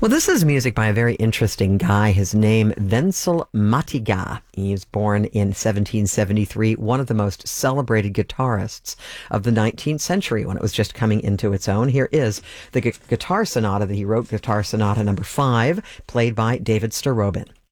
Well, this is music by a very interesting guy. His name, Wenzel Matiga. He was born in 1773, one of the most celebrated guitarists of the 19th century when it was just coming into its own. Here is the guitar sonata that he wrote, Guitar Sonata number 5, played by David Starobin.